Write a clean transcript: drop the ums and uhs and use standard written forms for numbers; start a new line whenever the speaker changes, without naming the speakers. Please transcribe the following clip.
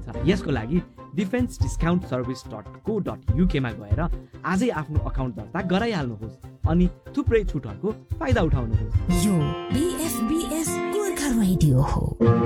यसको लागि defensediscountservice.co.uk मा गएर आजै आफ्नो अकाउन्ट दर्ता गराइहाल्नुहोस् अनि थुप्रै छुटहरूको फाइदा उठाउनुहोस्।
यो BFBS गोर्खा रेडियो हो।